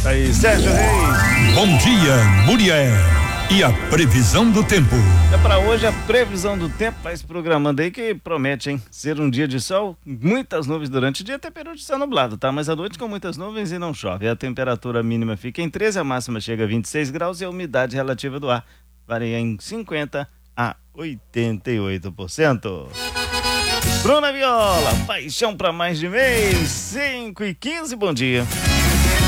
aí, Sérgio Reis. Bom dia, Muriel. E a previsão do tempo? É para hoje a previsão do tempo, vai se programando aí que promete, hein? Ser um dia de sol, muitas nuvens durante o dia, até período de céu nublado, tá? Mas à noite com muitas nuvens e não chove. A temperatura mínima fica em 13, a máxima chega a 26 graus e a umidade relativa do ar varia em 50 a 88%. Bruna Viola, paixão para mais de mês, 5:15, bom dia.